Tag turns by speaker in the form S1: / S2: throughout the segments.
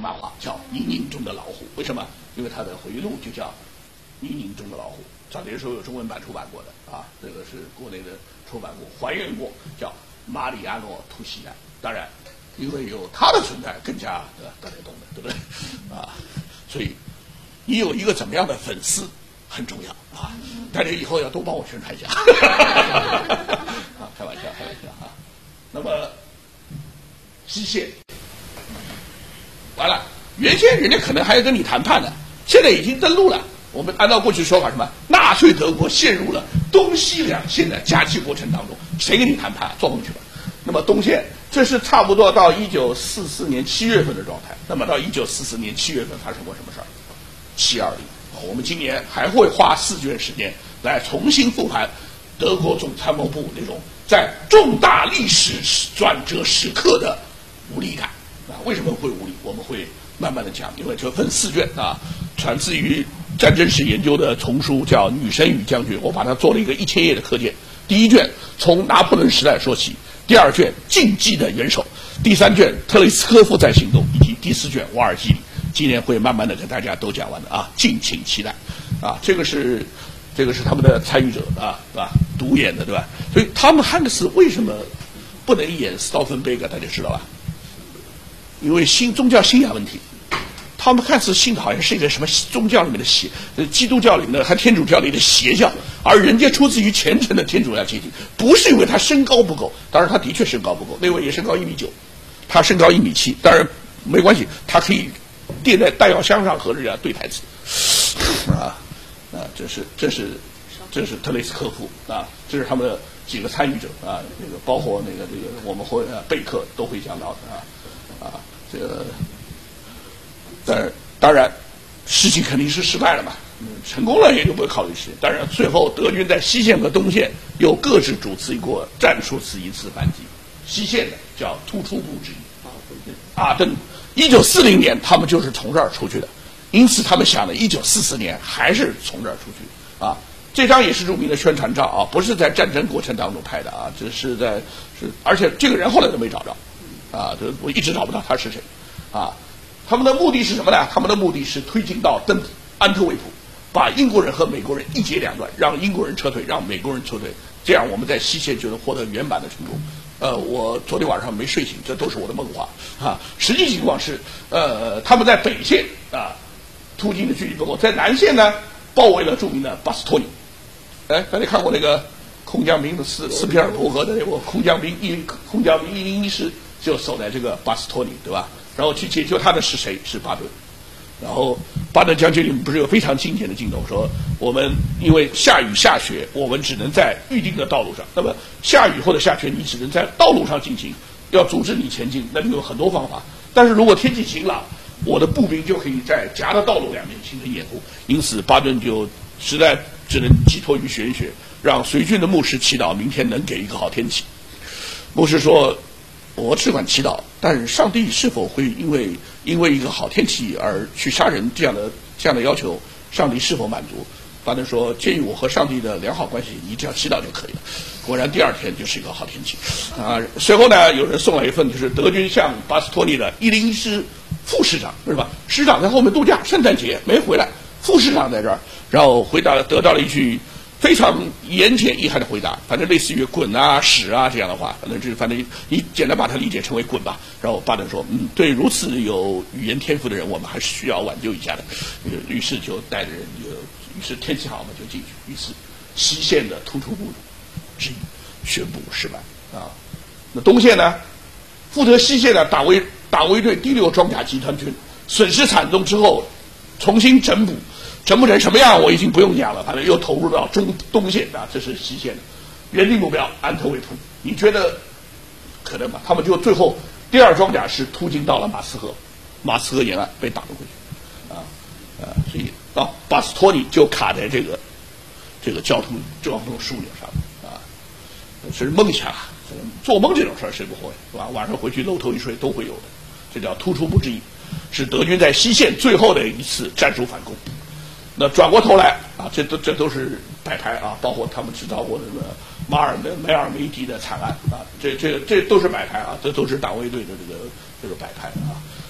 S1: 漫画，叫《阴影中的老虎》。为什么？因为他的回忆录就叫《阴影中的老虎》。早年时候有中文版出版过的啊，这个是国内的出版过，还原过，叫马里亚诺·图西安。当然，因为有他的存在，更加大家懂的，对不对？啊，所以你有一个怎么样的粉丝很重要啊！大家以后要多帮我宣传一下。啊，开玩笑啊。那么机械完了，原先人家可能还要跟你谈判呢，现在已经登陆了。我们按照过去说法，什么纳粹德国陷入了东西两线的夹击过程当中，谁跟你谈判？做梦去吧！那么东线，这是差不多到1944年7月份的状态。那么到1944年7月份发生过什么事儿？720。我们今年还会花4卷时间来重新复盘德国总参谋部那种在重大历史转折时刻的无力感啊！为什么会无力？我们会慢慢的讲，因为这分4卷啊，传自于战争史研究的丛书叫《女神与将军》，我把它做了一个1000页的课件。第1卷从拿破仑时代说起，第2卷禁忌的元首，第3卷特雷斯科夫在行动，以及第4卷瓦尔基里。今年会慢慢的跟大家都讲完的啊，敬请期待啊！这个是他们的参与者啊，对吧？独演的，对吧？所以他们汉克斯为什么不能演斯道芬贝格，大家知道吧？因为宗教信仰问题。他们看似信的好像是一个什么宗教里面的基督教里面的和天主教里的邪教，而人家出自于虔诚的天主教阶级，不是因为他身高不够，当然他的确身高不够，那位也身高1.9米，他身高1.7米，当然没关系，他可以垫在弹药箱上和人家对台词，这是特雷斯科夫啊，这是他们的几个参与者啊，这个包括这个我们会贝克都会讲到的这个。当然，事情肯定是失败了嘛。成功了也就不会考虑事情。当然，最后德军在西线和东线又各自主持过战术次一次反击。西线的叫突出部之一，阿登。1940年他们就是从这儿出去的，因此他们想的1944年还是从这儿出去啊。这张也是著名的宣传照啊，不是在战争过程当中拍的啊，这是而且这个人后来都没找着啊，我一直找不到他是谁啊。他们的目的是什么呢？他们的目的是推进到安特卫普，把英国人和美国人一截两断，让英国人撤退，让美国人撤退，这样我们在西线就能获得圆满的成功。我昨天晚上没睡醒，这都是我的梦话啊。实际情况是，他们在北线啊突进的距离不够，在南线呢包围了著名的巴斯托尼。大家看过那个空降兵的斯皮尔伯格的那个空降兵101师就守在这个巴斯托尼，对吧？然后去解救他的是谁？是巴顿。然后巴顿将军里面不是有非常经典的镜头，说我们因为下雨下雪，我们只能在预定的道路上。那么下雨或者下雪，你只能在道路上进行，要阻止你前进，那就有很多方法。但是如果天气晴朗，我的步兵就可以在夹的道路两边形成掩护。因此巴顿就实在只能寄托于玄学，让随军的牧师祈祷明天能给一个好天气。牧师说，我只管祈祷，但上帝是否会因为一个好天气而去杀人这样的要求，上帝是否满足？巴顿说，鉴于我和上帝的良好关系，你只要祈祷就可以了。果然第2天就是一个好天气啊。随后呢，有人送来一份就是德军向巴斯托尼的101师副师长，是吧？师长在后面度假，圣诞节没回来，副师长在这儿，然后得到了一句非常言简意赅的回答，反正类似于滚啊、屎啊这样的话，反正你简单把它理解成为滚吧。然后巴顿说，对如此有语言天赋的人，我们还是需要挽救一下的。于是就带着人于是天气好嘛就进去。于是西线的突出部之一宣布失败啊。那东线呢，负责西线的党卫队第6装甲集团军损失惨重之后，重新整补成什么样我已经不用讲了，反正又投入到东线啊，这是西线的原定目标安特卫普。你觉得可能吗？他们就最后第2装甲师突进到了马斯河沿岸被打了回去所以巴斯托尼就卡在这个交通枢纽上是梦想啊，做梦这种事儿谁不会，是吧？晚上回去露头一睡都会有的，这叫突出部之一，是德军在西线最后的一次战术反攻。那转过头来啊，这都是摆拍啊，包括他们制造过的梅尔梅迪的惨案啊，这都是摆拍啊，这都是党卫队的这个摆拍啊。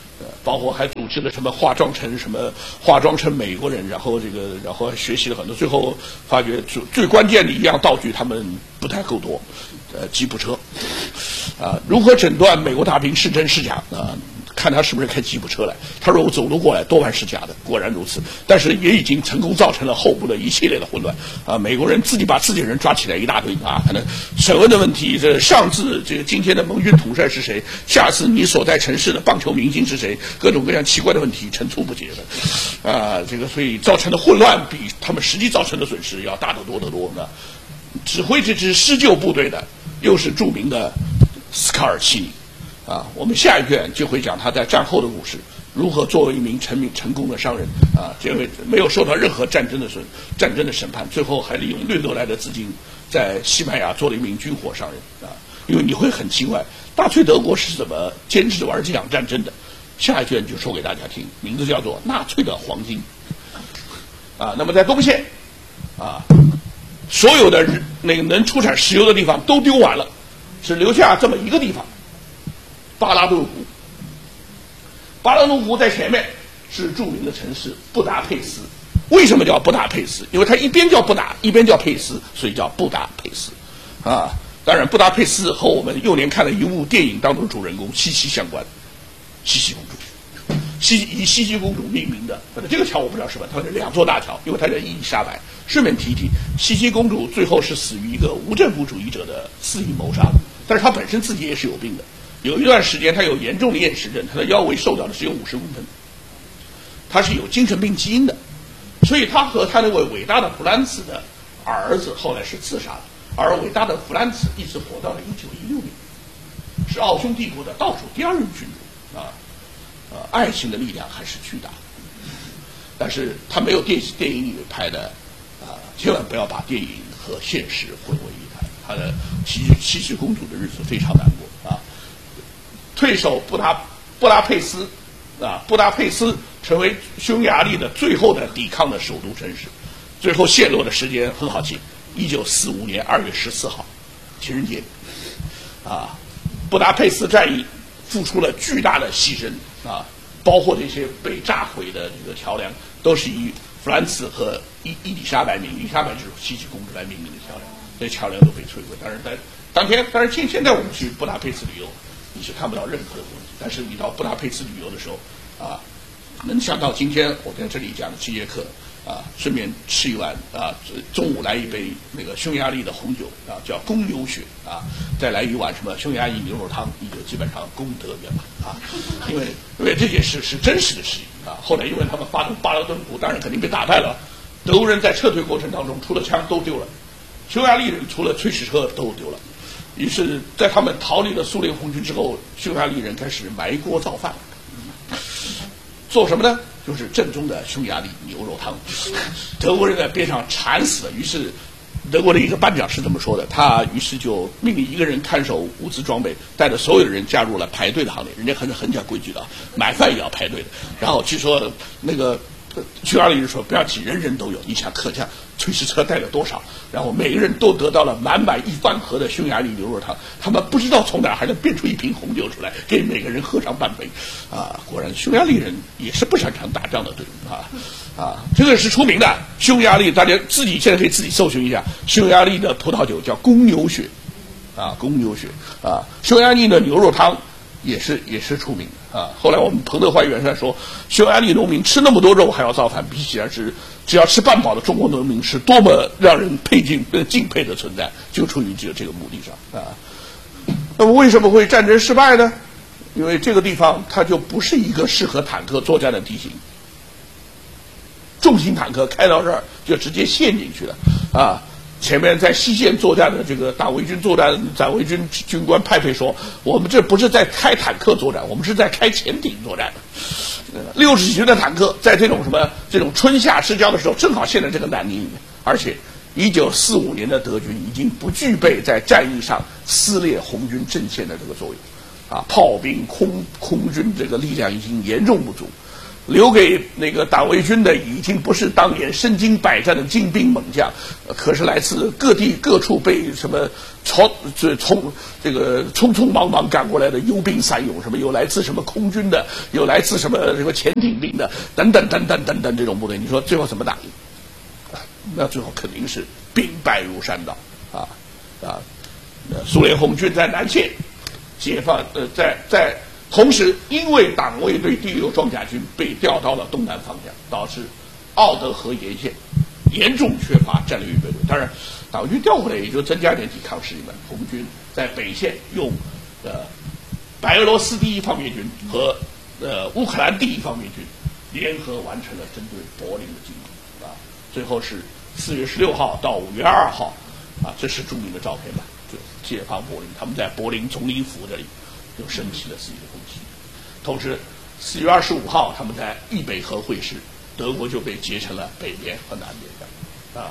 S1: 包括还组织了什么化妆成美国人，然后学习了很多，最后发觉最关键的一样道具他们不太够多，吉普车，如何诊断美国大兵是真是假看他是不是开吉普车来，他如果走路过来多半是假的，果然如此。但是也已经成功造成了后部的一系列的混乱美国人自己把自己人抓起来一大堆可能审问的问题，上至这个今天的盟军统帅是谁，下次你所在城市的棒球明星是谁，各种各样奇怪的问题层出不穷的所以造成的混乱比他们实际造成的损失要大得多得多指挥这支施救部队的又是著名的斯卡尔奇尼我们下一卷就会讲他在战后的故事，如何作为一名成功的商人这位没有受到任何战争的审判，最后还利用掠夺来的资金在西班牙做了一名军火商人因为你会很奇怪，纳粹德国是怎么坚持玩这场战争的？下一卷就说给大家听，名字叫做《纳粹的黄金》那么在东线所有的那个能出产石油的地方都丢完了，只留下这么一个地方。巴拉顿湖，巴拉顿湖在前面是著名的城市布达佩斯。为什么叫布达佩斯？因为它一边叫布达，一边叫佩斯，所以叫布达佩斯当然，布达佩斯和我们幼年看的一部电影当中主人公息息相关，茜茜公主，以茜茜公主命名的。这个桥我不知道是吧？它是2座大桥，因为它叫伊丽莎白。顺便提一提，茜茜公主最后是死于一个无政府主义者的肆意谋杀，但是她本身自己也是有病的。有一段时间，他有严重的厌食症，他的腰围瘦掉的只有50公分，他是有精神病基因的，所以他和他那位伟大的弗兰茨的儿子后来是自杀的，而伟大的弗兰茨一直活到了1916年，是奥匈帝国的倒数第2任君主爱情的力量还是巨大的，但是他没有电影里拍的千万不要把电影和现实混为一谈，他的茜茜公主的日子非常难过退守布达佩斯布达佩斯成为匈牙利的最后的抵抗的首都城市，最后陷落的时间很好记，1945年2月14号情人节布达佩斯战役付出了巨大的牺牲包括这些被炸毁的这个桥梁都是以弗兰茨和伊丽莎白命名，伊丽莎白就是茜茜公主来命名的桥梁，这桥梁都被摧毁。但是在当天，但是现在我们去布达佩斯旅游，你是看不到任何的东西。但是你到布达佩斯旅游的时候能想到今天我在这里讲的7节课顺便吃一碗中午来一杯那个匈牙利的红酒叫公牛血再来一碗什么匈牙利牛肉汤，你就基本上功德圆满因为这件事是真实的事情后来因为他们发动巴拉顿湖，当然肯定被打败了，德国人在撤退过程当中除了枪都丢了，匈牙利人除了炊事车都丢了。于是在他们逃离了苏联红军之后，匈牙利人开始埋锅造饭，做什么呢？就是正宗的匈牙利牛肉汤。德国人在边上馋死了，于是德国的一个班长是这么说的，他于是就命令一个人看守物资装备，带着所有的人加入了排队的行列。人家很讲规矩的，买饭也要排队的。然后据说那个匈牙利人说不要急，人人都有。你想可见炊事车带了多少，然后每个人都得到了满满一饭盒的匈牙利牛肉汤，他们不知道从哪儿还能变出一瓶红酒出来，给每个人喝上半杯果然匈牙利人也是不擅长打仗的队伍这个是出名的。匈牙利大家自己现在可以自己搜寻一下，匈牙利的葡萄酒叫公牛血公牛血匈牙利的牛肉汤也是出名的后来我们彭德怀元帅说，匈牙利农民吃那么多肉还要造反，比起来是只要吃半饱的中国农民是多么让人敬佩的存在，就出于这个目的上那么为什么会战争失败呢？因为这个地方它就不是一个适合坦克作战的地形，重型坦克开到这儿就直接陷进去了前面在西线作战的这个大围军作战，在围军军官派说，我们这不是在开坦克作战，我们是在开潜艇作战。60几吨的坦克在这种春夏之交的时候，正好陷在这个难题里面。而且1945年的德军已经不具备在战役上撕裂红军阵线的这个作用炮兵空军这个力量已经严重不足。 留给那个党卫军的已经不是当年身经百战的精兵猛将，可是来自各地各处被什么匆匆忙忙赶过来的幽兵散勇，什么有来自什么空军的，有来自什么潜艇兵的，等等这种部队，你说最后怎么打赢？那最后肯定是兵败如山倒苏联红军在南线解放在同时，因为党卫队第6装甲军被调到了东南方向，导致奥德河沿线严重缺乏战略预备队。当然，党卫军调回来也就增加点抵抗实力嘛。红军在北线用白俄罗斯第1方面军和乌克兰第1方面军联合完成了针对柏林的进攻最后是4月16号到5月2号这是著名的照片吧？就解放柏林，他们在柏林总理府这里就升起了自己的红旗。同时4月25号他们在易北河会师，德国就被截成了北边和南边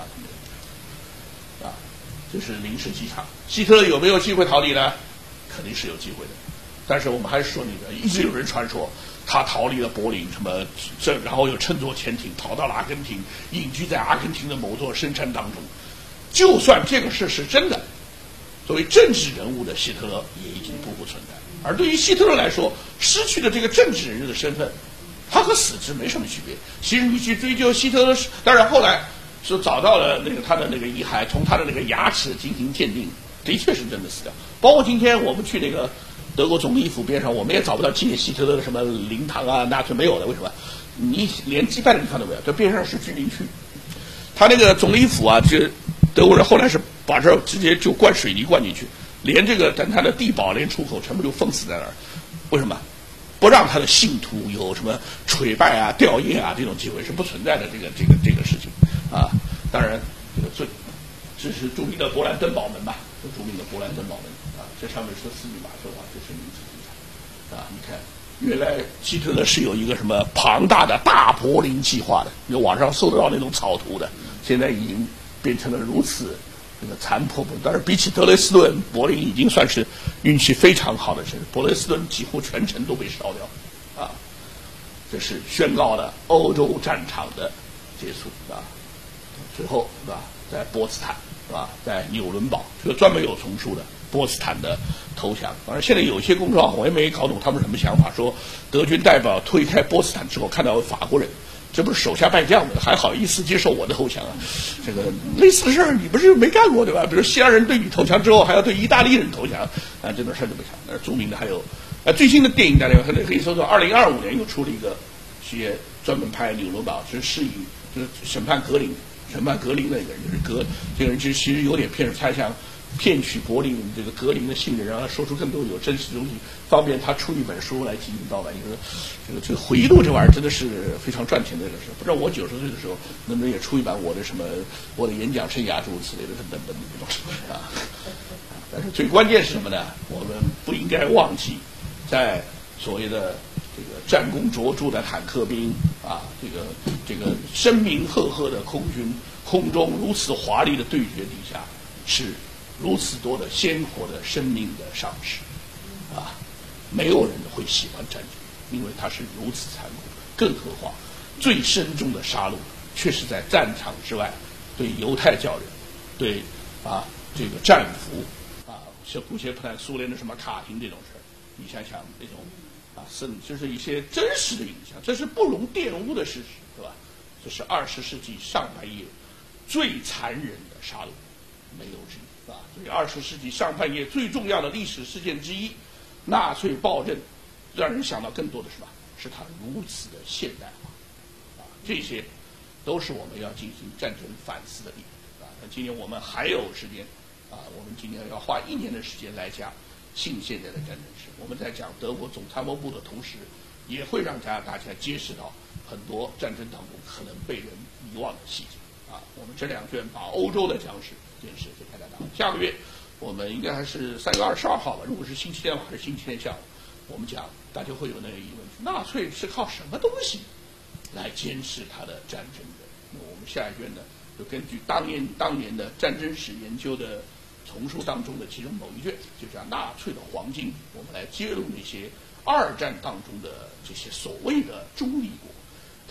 S1: 这是临时机场。希特勒有没有机会逃离呢？肯定是有机会的，但是我们还是说那个一直有人传说他逃离了柏林然后又乘坐潜艇跑到了阿根廷，隐居在阿根廷的某座深山当中。就算这个事是真的，作为政治人物的希特勒也已经不存在。而对于希特勒来说，失去了这个政治人物的身份，他和死之没什么区别。其实你去追究希特勒，当然后来是找到了他的遗骸，从他的牙齿进行鉴定，的确是真的死掉。包括今天我们去德国总理府边上，我们也找不到纪念希特勒的什么灵堂纳粹没有的。为什么？你连祭拜的地方都没有，这边上是居民区。他总理府这德国人后来是把这直接就灌水泥灌进去，连等他的地堡连出口全部就封死在那儿。为什么？不让他的信徒有什么垂拜吊唁这种机会是不存在的。这个事情当然这是著名的勃兰登堡门吧，著名的勃兰登堡门这上面说4句码说这是名字机场你看，原来希特勒是有一个什么庞大的大柏林计划的，有网上搜得到那种草图的，现在已经变成了如此残破不堪。但是比起德累斯顿，柏林已经算是运气非常好的城市。德累斯顿几乎全城都被烧掉这是宣告了欧洲战场的结束最后在波茨坦在纽伦堡，这个专门有丛书的波茨坦的投降。当然现在有些公众号我也没搞懂他们什么想法，说德军代表推开波茨坦之后看到法国人，这不是手下败将的，还好意思接受我的投降这个类似的事儿你不是没干过对吧？比如希腊人对你投降之后还要对意大利人投降这种事儿就没想。著名的还有最新的电影大家可以搜索，2025年又出了一个专门拍纽伦堡，就是审判格林的一个人，就是这个人其实有点他想骗取柏林格林的信任，让他说出更多有真实的东西，方便他出一本书来进行盗版。这个回忆录这玩意儿真的是非常赚钱的一个事。不知道我90岁的时候能不能也出一版我的演讲生涯诸如此类的等等东西但是最关键是什么呢？我们不应该忘记，在所谓的战功卓著的坦克兵这个声名赫赫的空军，空中如此华丽的对决底下，是如此多的鲜活的生命的丧失没有人会喜欢战争，因为它是如此残酷。更何况最深重的杀戮却是在战场之外，对犹太教人，对这个战俘像姑且不谈苏联的什么卡廷这种事儿，你想想那种就是一些真实的影响，这是不容玷污的事实，对吧？这是20世纪上半叶最残忍的杀戮，没有之一所以20世纪上半叶最重要的历史事件之一，纳粹暴政，让人想到更多的是什么？是它如此的现代化这些都是我们要进行战争反思的地方那今年我们还有时间我们今年要花1年的时间来讲新现代的战争史。我们在讲德国总参谋部的同时，也会让大家揭示到很多战争当中可能被人遗忘的细节我们这2卷把欧洲的讲史见识给大家讲。下个月我们应该还是3月22号吧，如果是星期天还是星期天下午，我们讲大家会有那个疑问，纳粹是靠什么东西来监视他的战争的？那我们下一卷呢，就根据当年的战争史研究的丛书当中的其中某一卷，就叫纳粹的黄金，我们来揭露那些2战当中的这些所谓的中立国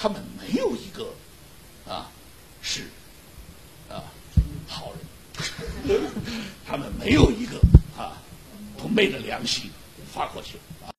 S1: 他们没有一个是好人，他们没有一个不昧着良心发过去